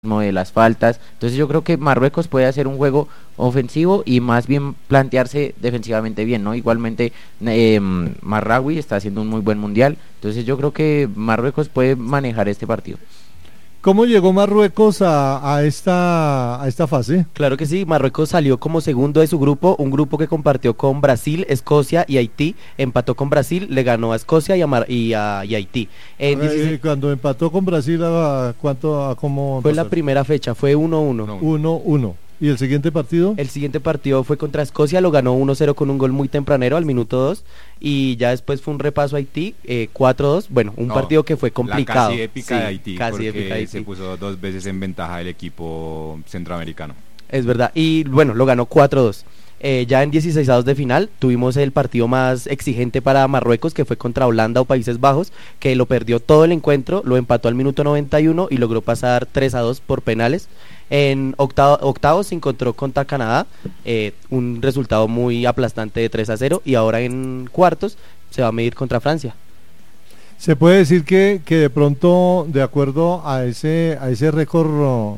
de las faltas. Entonces yo creo que Marruecos puede hacer un juego ofensivo y más bien plantearse defensivamente bien, ¿no? Igualmente Marraoui está haciendo un muy buen mundial, entonces yo creo que Marruecos puede manejar este partido. ¿Cómo llegó Marruecos a esta fase? Claro que sí, Marruecos salió como segundo de su grupo, un grupo que compartió con Brasil, Escocia y Haití, empató con Brasil, le ganó a Escocia y a Haití. Cuando empató con Brasil, ¿cómo fue la primera fecha, fue 1-1. 1-1. ¿Y el siguiente partido? El siguiente partido fue contra Escocia, lo ganó 1-0 con un gol muy tempranero al minuto 2 y ya después fue un repaso a Haití, 4-2, bueno, partido que fue complicado. La casi épica de Haití, casi épica de Haití. Se puso 2 veces en ventaja el equipo centroamericano. Es verdad, y bueno, lo ganó 4-2. Ya en 16avos de final tuvimos el partido más exigente para Marruecos, que fue contra Holanda o Países Bajos, que lo perdió todo el encuentro, lo empató al minuto 91 y logró pasar 3-2 por penales. En octavos se encontró contra Canadá, un resultado muy aplastante de 3-0, y ahora en cuartos se va a medir contra Francia. Se puede decir que de pronto, de acuerdo a ese récord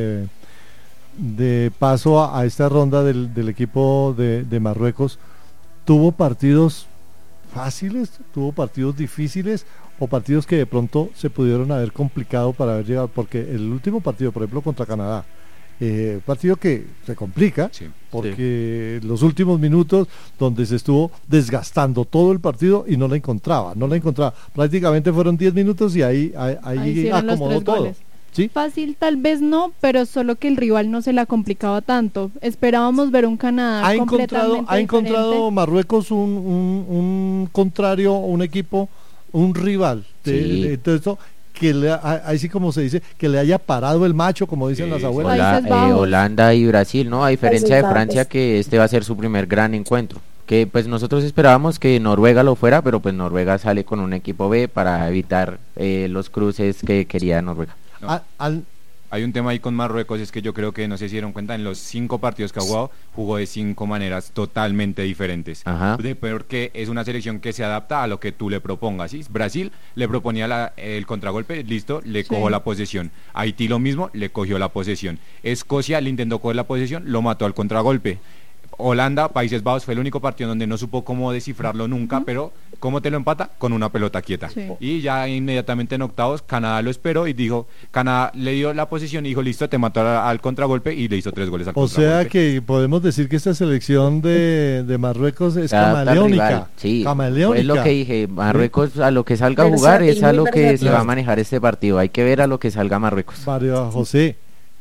de paso a esta ronda del equipo de Marruecos, tuvo partidos fáciles, tuvo partidos difíciles o partidos que de pronto se pudieron haber complicado para haber llegado, porque el último partido, por ejemplo, contra Canadá, partido que se complica, sí, porque los últimos minutos donde se estuvo desgastando todo el partido y no la encontraba, prácticamente fueron 10 minutos y ahí acomodó todo. Goles. ¿Sí? Fácil tal vez no, pero solo que el rival no se la complicaba tanto. Esperábamos ver un Canadá completamente ¿Ha encontrado diferente. Marruecos un contrario, un equipo, un rival de todo esto, que ahí sí como se dice, que le haya parado el macho, como dicen las abuelas? Países Bajos. Holanda y Brasil, ¿no? A diferencia de Francia, que este va a ser su primer gran encuentro. Que pues nosotros esperábamos que Noruega lo fuera, pero pues Noruega sale con un equipo B para evitar los cruces que quería Noruega. No. Hay un tema ahí con Marruecos, es que yo creo que, no sé si dieron cuenta, en los 5 partidos que jugó de 5 maneras totalmente diferentes. Ajá. Porque es una selección que se adapta a lo que tú le propongas, ¿sí? Brasil le proponía el contragolpe, listo, le cogió la posesión. Haití lo mismo, le cogió la posesión. Escocia le intentó coger la posesión, lo mató al contragolpe. Holanda, Países Bajos, fue el único partido donde no supo cómo descifrarlo nunca, pero ¿cómo te lo empata? Con una pelota quieta. Sí. Y ya inmediatamente en octavos, Canadá lo esperó y dijo, Canadá le dio la posición y dijo, listo, te mató al contragolpe, y le hizo 3 goles al contragolpe. O sea que podemos decir que esta selección de Marruecos es camaleónica. Sí, camaleónica. es lo que dije, Marruecos a lo que salga a jugar es a lo que se va a manejar este partido. Hay que ver a lo que salga Marruecos. María José,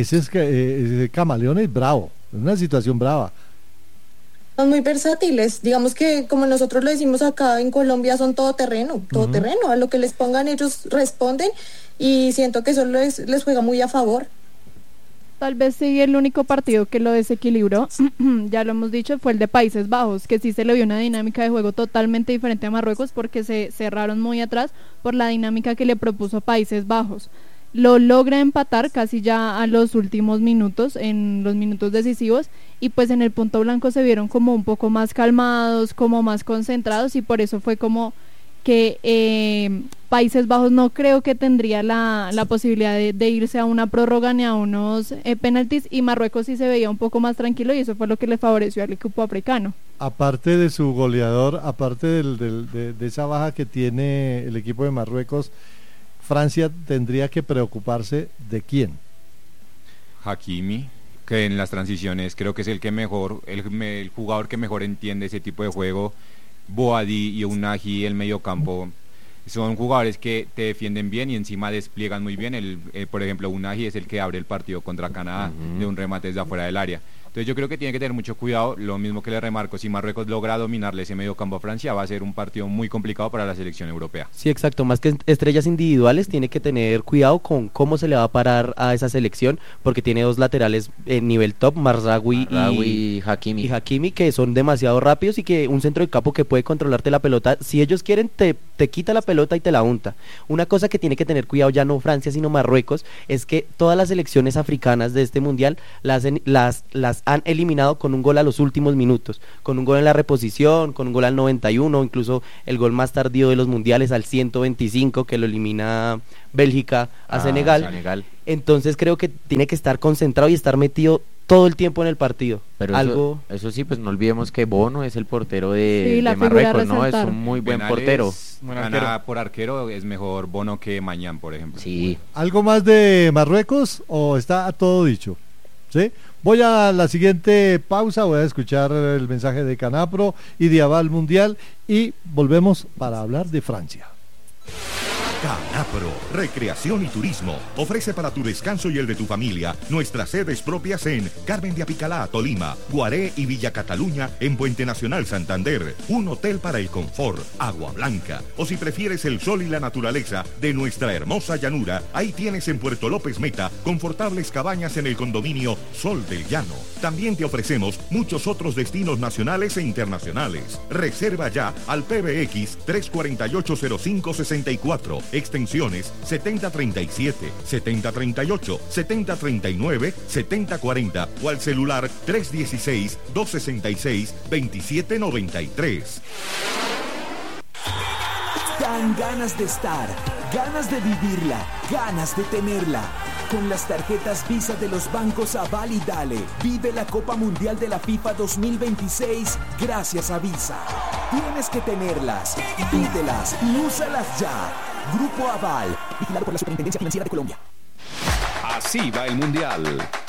ese camaleón es bravo, es una situación brava. Son muy versátiles, digamos que como nosotros lo decimos acá en Colombia, son todoterreno, a lo que les pongan ellos responden, y siento que eso les juega muy a favor. Tal vez sí, el único partido que lo desequilibró, ya lo hemos dicho, fue el de Países Bajos, que sí se le vio una dinámica de juego totalmente diferente a Marruecos, porque se cerraron muy atrás por la dinámica que le propuso Países Bajos. Lo logra empatar casi ya a los últimos minutos, en los minutos decisivos, y pues en el punto blanco se vieron como un poco más calmados, como más concentrados, y por eso fue como que Países Bajos no creo que tendría la posibilidad de irse a una prórroga ni a unos penaltis, y Marruecos sí se veía un poco más tranquilo, y eso fue lo que le favoreció al equipo africano. Aparte de su goleador, aparte de esa baja que tiene el equipo de Marruecos, Francia tendría que preocuparse ¿de quién? Hakimi, que en las transiciones creo que es el jugador que mejor entiende ese tipo de juego. Boadi y Unagi, el mediocampo, son jugadores que te defienden bien y encima despliegan muy bien. Por ejemplo, Unagi es el que abre el partido contra Canadá de un remate desde afuera del área. Entonces yo creo que tiene que tener mucho cuidado. Lo mismo que le remarco, si Marruecos logra dominarle ese medio campo a Francia, va a ser un partido muy complicado para la selección europea. Sí, exacto, más que estrellas individuales, tiene que tener cuidado con cómo se le va a parar a esa selección, porque tiene 2 laterales en nivel top, Marraoui y Hakimi, que son demasiado rápidos, y que un centro de campo que puede controlarte la pelota, si ellos quieren te quita la pelota y te la unta. Una cosa que tiene que tener cuidado ya no Francia sino Marruecos, es que todas las selecciones africanas de este mundial las han eliminado con un gol a los últimos minutos, con un gol en la reposición, con un gol al 91, incluso el gol más tardío de los mundiales al 125 que lo elimina Bélgica a Senegal. Entonces creo que tiene que estar concentrado y estar metido todo el tiempo en el partido. Pero eso sí, pues no olvidemos que Bono es el portero de la Marruecos, ¿no? Es resaltar. un muy buen Penales, portero. Gana por arquero, es mejor Bono que Mañán, por ejemplo. Sí. ¿Algo más de Marruecos o está todo dicho? ¿Sí? Voy a la siguiente pausa, voy a escuchar el mensaje de Canapro y de Aval Mundial y volvemos para hablar de Francia. Canapro, Recreación y Turismo, ofrece para tu descanso y el de tu familia nuestras sedes propias en Carmen de Apicalá, Tolima, Guaré y Villa Cataluña en Puente Nacional Santander, un hotel para el confort, agua blanca, o si prefieres el sol y la naturaleza de nuestra hermosa llanura, ahí tienes en Puerto López Meta confortables cabañas en el condominio Sol del Llano. También te ofrecemos muchos otros destinos nacionales e internacionales. Reserva ya al PBX 3480564, extensiones 7037, 7038, 7039, 7040 o al celular 316-266-2793. Dan ganas de estar, ganas de vivirla, ganas de tenerla. Con las tarjetas Visa de los bancos Aval y Dale, vive la Copa Mundial de la FIFA 2026 gracias a Visa. Tienes que tenerlas, pídelas y úsalas ya. Grupo Aval, vigilado por la Superintendencia Financiera de Colombia. Así va el Mundial.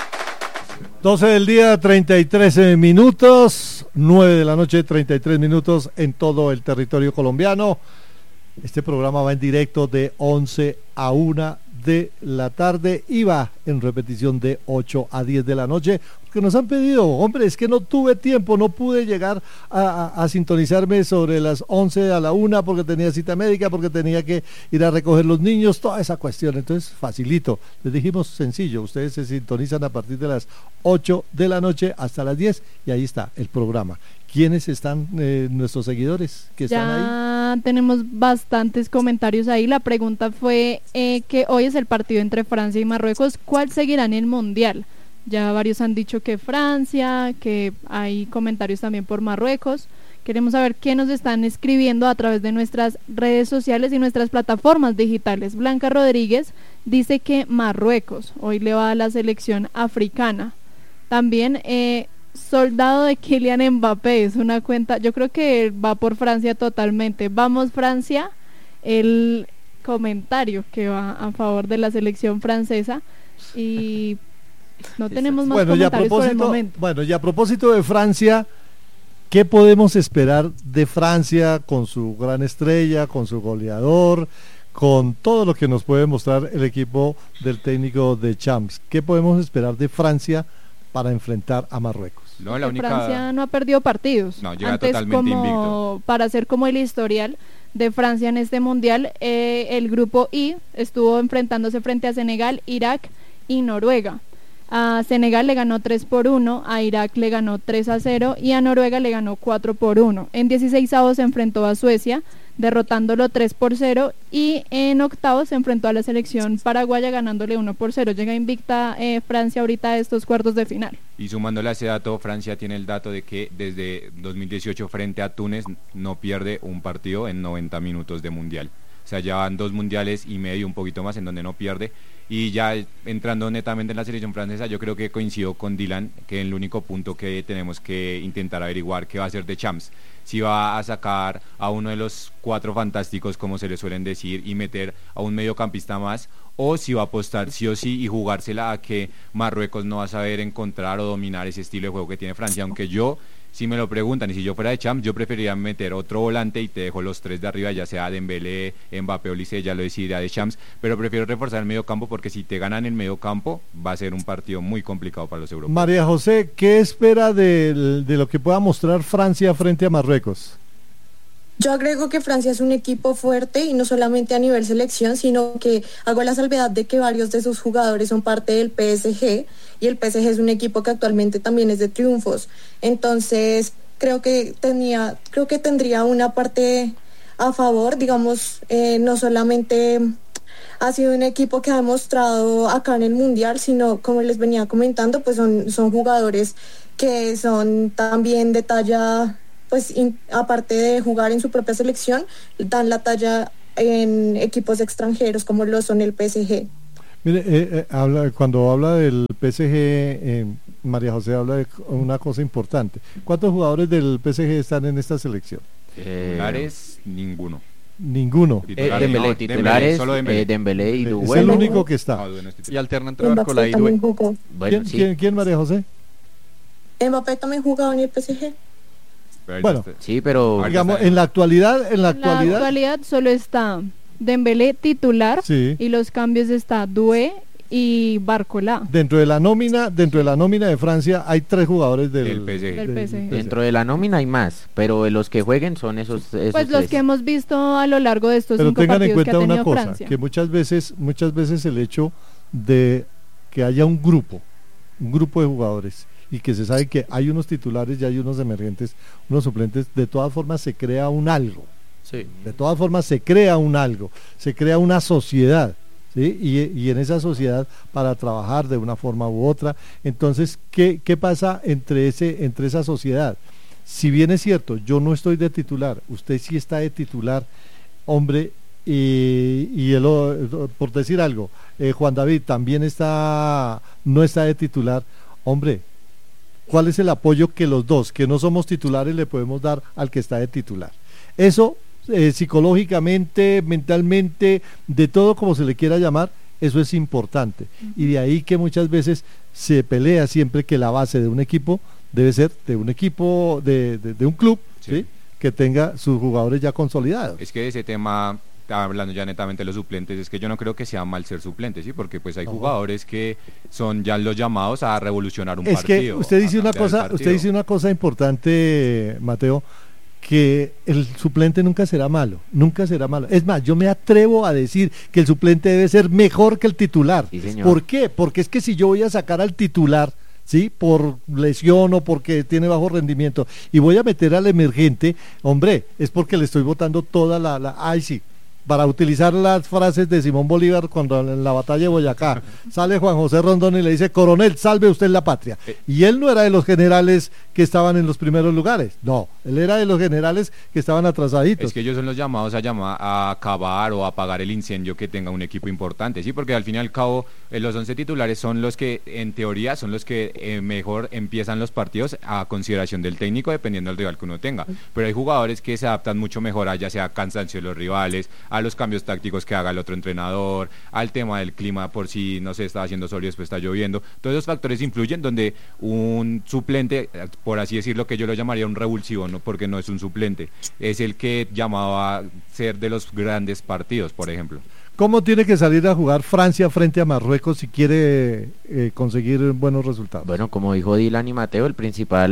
12 del día, 33 minutos, 9 de la noche, 33 minutos en todo el territorio colombiano. Este programa va en directo de 11 a 1 de la tarde y va en repetición de 8 a 10 de la noche, porque nos han pedido, hombre, es que no tuve tiempo, no pude llegar a sintonizarme sobre las 11 a la 1 porque tenía cita médica, porque tenía que ir a recoger los niños, toda esa cuestión. Entonces facilito, les dijimos sencillo, ustedes se sintonizan a partir de las 8 de la noche hasta las 10 y ahí está el programa. ¿Quiénes están nuestros seguidores que están ahí? Ya tenemos bastantes comentarios ahí. La pregunta fue que hoy es el partido entre Francia y Marruecos. ¿Cuál seguirá en el Mundial? Ya varios han dicho que Francia, que hay comentarios también por Marruecos. Queremos saber qué nos están escribiendo a través de nuestras redes sociales y nuestras plataformas digitales. Blanca Rodríguez dice que Marruecos hoy le va a la selección africana. También Soldado de Kylian Mbappé es una cuenta, yo creo que va por Francia totalmente. Vamos Francia, el comentario que va a favor de la selección francesa y no tenemos más comentarios por el momento. Bueno, y a propósito de Francia, ¿qué podemos esperar de Francia con su gran estrella, con su goleador, con todo lo que nos puede mostrar el equipo del técnico de Champs? ¿Qué podemos esperar de Francia para enfrentar a Marruecos? No, Francia no ha perdido partidos. No, llega antes, totalmente como invicto. para hacer como el historial de Francia en este mundial, el grupo I estuvo enfrentándose frente a Senegal, Irak y Noruega. A Senegal le ganó 3-1, a Irak le ganó 3-0 y a Noruega le ganó 4-1. En 16avos se enfrentó a Suecia, derrotándolo 3-0 y en octavos se enfrentó a la selección paraguaya ganándole 1-0. Llega invicta Francia ahorita a estos cuartos de final. Y sumándole a ese dato, Francia tiene el dato de que desde 2018 frente a Túnez no pierde un partido en 90 minutos de mundial. O sea, ya van 2 mundiales y medio, un poquito más, en donde no pierde. Y ya entrando netamente en la selección francesa, yo creo que coincido con Dylan, que el único punto que tenemos que intentar averiguar qué va a hacer de Champs. Si va a sacar a uno de los 4 fantásticos, como se le suelen decir, y meter a un mediocampista más, o si va a apostar sí o sí y jugársela a que Marruecos no va a saber encontrar o dominar ese estilo de juego que tiene Francia, aunque yo, si me lo preguntan, y si yo fuera de Champs, yo preferiría meter otro volante y te dejo los 3 de arriba, ya sea Dembélé, Mbappé o Lisset, ya lo decidirá de Champs, pero prefiero reforzar el medio campo porque si te ganan el medio campo va a ser un partido muy complicado para los europeos. María José, ¿qué espera de lo que pueda mostrar Francia frente a Marruecos? Yo agrego que Francia es un equipo fuerte y no solamente a nivel selección, sino que hago la salvedad de que varios de sus jugadores son parte del PSG y el PSG es un equipo que actualmente también es de triunfos. Entonces creo que tendría una parte a favor, digamos, no solamente ha sido un equipo que ha demostrado acá en el Mundial, sino como les venía comentando, pues son jugadores que son también de talla, pues aparte de jugar en su propia selección, dan la talla en equipos extranjeros como lo son el PSG. Mire, cuando habla del PSG, María José habla de una cosa importante. ¿Cuántos jugadores del PSG están en esta selección? Titulares, ninguno. Ninguno. Dembélé, titulares, solo Dembélé. Dembélé y Es Dué. el único que está. No, Dué no es titular. Y alterna entre Mbappé Barcola y también Due. jugó. Bueno, sí. ¿Quién, María José? Mbappé también jugaba en el PSG. Pero Bueno, ya está. Sí, pero Digamos, en la actualidad, En la actualidad solo está Dembélé titular sí. y los cambios está Doué y Barcola. Dentro de la nómina de Francia hay 3 jugadores Del PSG. Del PSG. dentro de la nómina hay más, pero de los que jueguen son esos Pues los tres. que hemos visto a lo largo de estos Pero 5 tengan en partidos que ha cuenta una tenido cosa, Francia. que muchas veces el hecho de que haya un grupo de jugadores y que se sabe que hay unos titulares y hay unos emergentes, unos suplentes, de todas formas se crea un algo. Sí. De todas formas se crea un algo, se crea una sociedad, ¿sí? Y en esa sociedad para trabajar de una forma u otra. Entonces, ¿qué pasa entre esa sociedad? Si bien es cierto, yo no estoy de titular, usted sí está de titular, hombre, y por decir algo, Juan David también no está de titular, hombre, ¿cuál es el apoyo que los dos, que no somos titulares, le podemos dar al que está de titular? Eso psicológicamente, mentalmente, de todo como se le quiera llamar, eso es importante. Y de ahí que muchas veces se pelea siempre que la base de un equipo debe ser de un equipo, de un club, ¿sí? Que tenga sus jugadores ya consolidados. Es que ese tema, hablando ya netamente de los suplentes, es que yo no creo que sea mal ser suplente, ¿sí? Porque pues hay jugadores que son ya los llamados a revolucionar un Es partido. que usted dice una cosa importante, Mateo, que el suplente nunca será malo. Es más, yo me atrevo a decir que el suplente debe ser mejor que el titular. Sí, señor. ¿Por qué? Porque es que si yo voy a sacar al titular, ¿sí? Por lesión o porque tiene bajo rendimiento y voy a meter al emergente, hombre, es porque le estoy botando toda ay sí, para utilizar las frases de Simón Bolívar cuando en la batalla de Boyacá sale Juan José Rondón y le dice: coronel, salve usted la patria. Y él no era de los generales que estaban en los primeros lugares, no, él era de los generales que estaban atrasaditos. Es que ellos son los llamados a acabar o a apagar el incendio que tenga un equipo importante, sí, porque al fin y al cabo los 11 titulares son los que en teoría son los que mejor empiezan los partidos a consideración del técnico, dependiendo del rival que uno tenga, pero hay jugadores que se adaptan mucho mejor a ya sea cansancio de los rivales, a los cambios tácticos que haga el otro entrenador, al tema del clima, por si no se está haciendo sol y después está lloviendo. Todos esos factores influyen, donde un suplente, por así decirlo, que yo lo llamaría un revulsivo, no, porque no es un suplente, es el que llamaba a ser de los grandes partidos, por ejemplo. ¿Cómo tiene que salir a jugar Francia frente a Marruecos si quiere conseguir buenos resultados? Bueno, como dijo Dylan y Mateo, el principal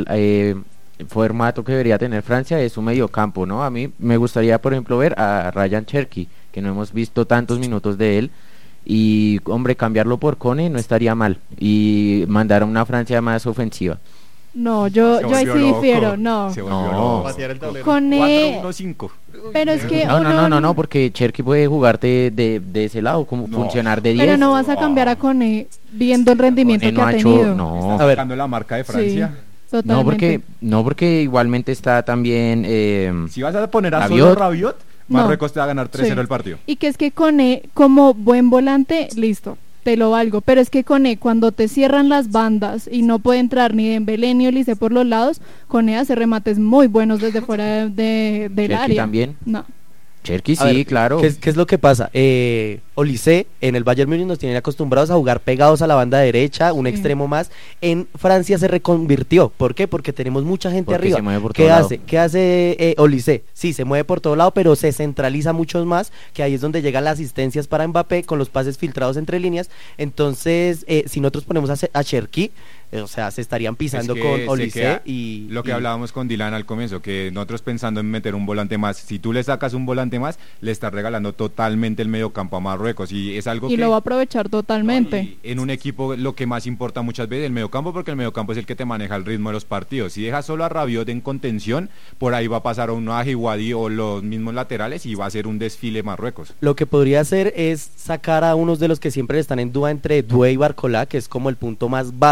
formato que debería tener Francia es un mediocampo, ¿no? A mí me gustaría, por ejemplo, ver a Ryan Cherki, que no hemos visto tantos minutos de él, y, hombre, cambiarlo por Kone no estaría mal, y mandar a una Francia más ofensiva. No, yo ahí sí difiero, no. Se volvió No. loco. Patear el tablero. Kone, 4-1-5. pero es que No, porque Cherki puede jugarte de ese lado, como funcionar de 10. pero no vas a cambiar a Kone viendo el rendimiento Kone que no ha ha tenido. hecho, no. Está sacando la marca de Francia. Sí, totalmente. No, porque igualmente está también Si vas a poner a Rabiot. solo Rabiot, No. Marruecos te va a ganar 3-0 Sí. el partido. Y que es que Kone, como buen volante, listo, te lo valgo. Pero es que Kone, cuando te cierran las bandas y no puede entrar ni Dembélé ni Olise por los lados, Kone hace remates muy buenos desde fuera del Cherki área. también. No. Cherki, A sí, ver, claro. ¿Qué es lo que pasa? Olise en el Bayern Múnich nos tienen acostumbrados a jugar pegados a la banda derecha, un Sí. extremo más. En Francia se reconvirtió. ¿Por qué? Porque tenemos mucha gente Porque arriba. se mueve por ¿Qué todo hace? lado. ¿Qué hace Olise? Sí, se mueve por todo lado, pero se centraliza mucho más, que ahí es donde llegan las asistencias para Mbappé con los pases filtrados entre líneas. Entonces, si nosotros ponemos a Cherki, o sea, se estarían pisando Es que con se Olise queda y... lo que y- hablábamos con Dylan al comienzo, que nosotros pensando en meter un volante más, si tú le sacas un volante más, le estás regalando totalmente el medio campo a Marruecos, y es algo Y que lo va a aprovechar totalmente. y en un equipo lo que más importa muchas veces el mediocampo, porque el mediocampo es el que te maneja el ritmo de los partidos. Si dejas solo a Rabiot en contención, por ahí va a pasar a uno a Higuaí o los mismos laterales y va a ser un desfile Marruecos. Lo que podría hacer es sacar a unos de los que siempre están en duda entre Doué y Barcola, que es como el punto más bajo, o sea,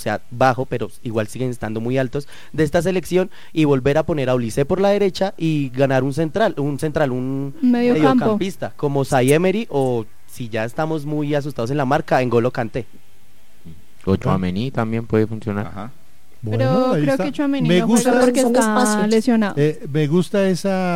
sea, bajo, pero igual siguen estando muy altos, de esta selección, y volver a poner a Olise por la derecha y ganar un mediocampista, como Zaïre-Emery, o si ya estamos muy asustados en la marca, N'Golo Kanté. O Tchouaméni también puede funcionar. Bueno, pero ahí creo está. que Tchouaméni Me no gusta juega porque son está espacios. lesionado. Me gusta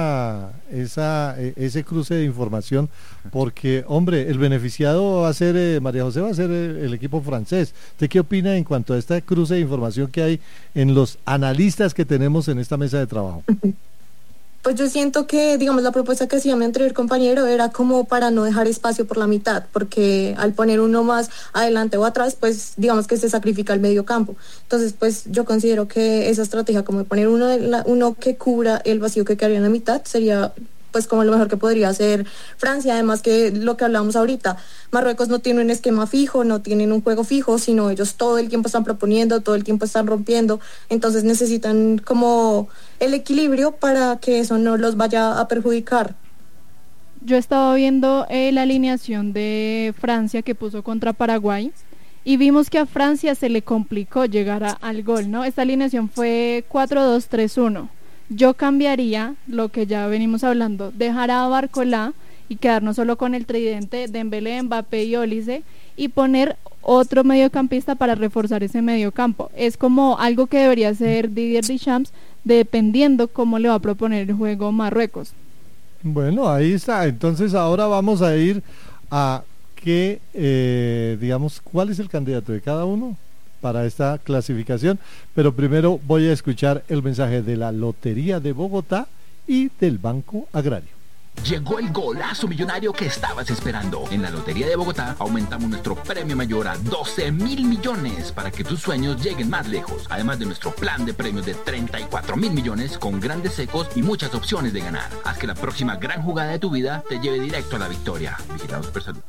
ese cruce de información porque, hombre, el beneficiado va a ser, María José, va a ser el equipo francés. ¿Usted qué opina en cuanto a este cruce de información que hay en los analistas que tenemos en esta mesa de trabajo? Pues yo siento que, digamos, la propuesta que hacía mi anterior compañero era como para no dejar espacio por la mitad, porque al poner uno más adelante o atrás, pues digamos que se sacrifica el medio campo. Entonces, pues yo considero que esa estrategia como de poner uno que cubra el vacío que quedaría en la mitad sería pues como lo mejor que podría hacer Francia. Además que lo que hablábamos ahorita, Marruecos no tiene un esquema fijo, no tienen un juego fijo, sino ellos todo el tiempo están proponiendo, todo el tiempo están rompiendo, entonces necesitan como el equilibrio para que eso no los vaya a perjudicar. Yo estaba viendo la alineación de Francia que puso contra Paraguay y vimos que a Francia se le complicó llegar al gol, ¿no? Esta alineación fue 4-2-3-1. Yo cambiaría lo que ya venimos hablando, dejar a Barcola y quedarnos solo con el tridente Dembélé, Mbappé y Olise, y poner otro mediocampista para reforzar ese mediocampo. Es como algo que debería hacer Didier Deschamps, dependiendo cómo le va a proponer el juego Marruecos. Bueno, ahí está. Entonces ahora vamos a ir a digamos, ¿cuál es el candidato de cada uno para esta clasificación? Pero primero voy a escuchar el mensaje de la Lotería de Bogotá y del Banco Agrario. Llegó el golazo millonario que estabas esperando. En la Lotería de Bogotá aumentamos nuestro premio mayor a 12.000 millones para que tus sueños lleguen más lejos. Además de nuestro plan de premios de 34.000 millones con grandes secos y muchas opciones de ganar. Haz que la próxima gran jugada de tu vida te lleve directo a la victoria. Vigilado Supersalud.